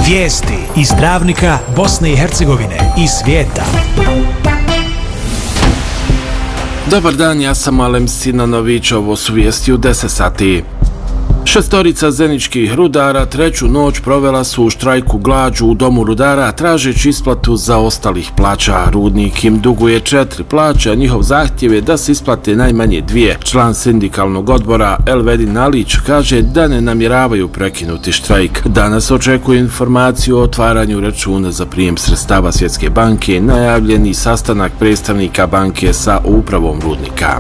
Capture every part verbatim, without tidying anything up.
Vijesti iz Dravnika, Bosne i Hercegovine i svijeta. Dobar dan, ja sam Alem Sinanović, ovo su vijesti u deset sati. Šestorica zeničkih rudara treću noć provela su u štrajku glađu u domu rudara tražeći isplatu za ostalih plaća. Rudnik im duguje četiri plaće, a njihov zahtjev je da se isplate najmanje dvije. Član sindikalnog odbora Elvedin Alić kaže da ne namjeravaju prekinuti štrajk. Danas očekuje informaciju o otvaranju računa za prijem sredstava Svjetske banke, najavljeni sastanak predstavnika banke sa upravom rudnika.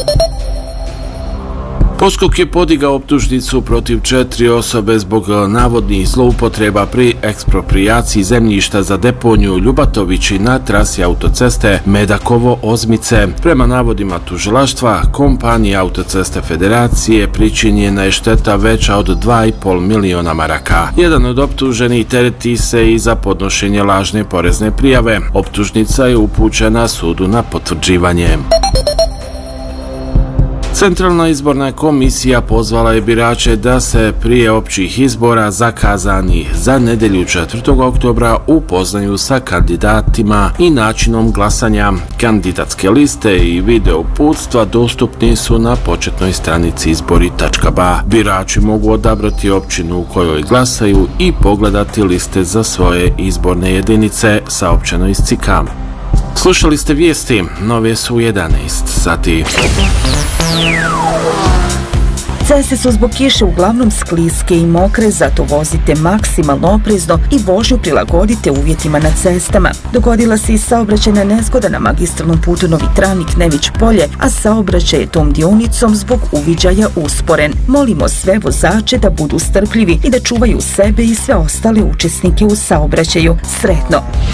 Poskok je podigao optužnicu protiv četiri osobe zbog navodnih zloupotreba pri eksproprijaciji zemljišta za deponiju Ljubatovići na trasi autoceste Medakovo-Ozmice. Prema navodima tužilaštva, kompanija Autoceste Federacije pričinjena je šteta veća od dva i pol miliona maraka. Jedan od optuženih tereti se i za podnošenje lažne porezne prijave. Optužnica je upućena sudu na potvrđivanje. Centralna izborna komisija pozvala je birače da se prije općih izbora zakazanih za nedjelju četvrtog oktobra upoznaju sa kandidatima i načinom glasanja. Kandidatske liste i video uputstva dostupni su na početnoj stranici izbori tačka ba. Birači mogu odabrati općinu u kojoj glasaju i pogledati liste za svoje izborne jedinice, saopćeno iz C I K-a. Slušali ste vijesti, nove su u jedanaest sati. Ceste su zbog kiše uglavnom skliske i mokre, zato vozite maksimalno oprezno i vožnju prilagodite uvjetima na cestama. Dogodila se i saobraćajna nezgoda na magistralnom putu Novi Travnik Nević Polje, a saobraćaj je tom dionicom zbog uviđaja usporen. Molimo sve vozače da budu strpljivi i da čuvaju sebe i sve ostale učesnike u saobraćaju. Sretno!